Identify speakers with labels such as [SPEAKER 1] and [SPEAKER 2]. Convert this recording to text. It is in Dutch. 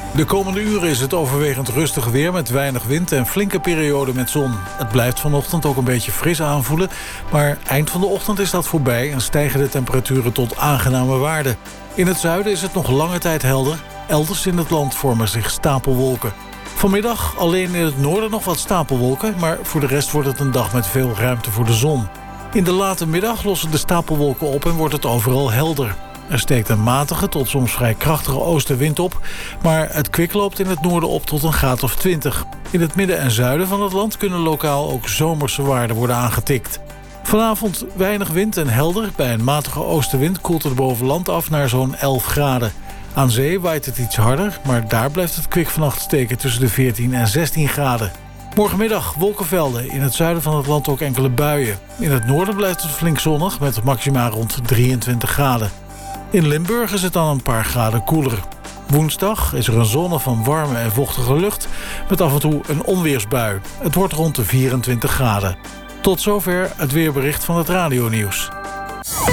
[SPEAKER 1] De komende uren is het overwegend rustig weer met weinig wind en flinke perioden met zon. Het blijft vanochtend ook een beetje fris aanvoelen, maar eind van de ochtend is dat voorbij en stijgen de temperaturen tot aangename waarden. In het zuiden is het nog lange tijd helder. Elders in het land vormen zich stapelwolken. Vanmiddag alleen in het noorden nog wat stapelwolken, maar voor de rest wordt het een dag met veel ruimte voor de zon. In de late middag lossen de stapelwolken op en wordt het overal helder. Er steekt een matige tot soms vrij krachtige oostenwind op, maar het kwik loopt in het noorden op tot een graad of 20. In het midden en zuiden van het land kunnen lokaal ook zomerse waarden worden aangetikt. Vanavond weinig wind en helder. Bij een matige oostenwind koelt het boven land af naar zo'n 11 graden. Aan zee waait het iets harder, maar daar blijft het kwik vannacht steken tussen de 14 en 16 graden. Morgenmiddag wolkenvelden, in het zuiden van het land ook enkele buien. In het noorden blijft het flink zonnig met maxima rond 23 graden. In Limburg is het dan een paar graden koeler. Woensdag is er een zone van warme en vochtige lucht met af en toe een onweersbui. Het wordt rond de 24 graden. Tot zover het weerbericht van het radionieuws.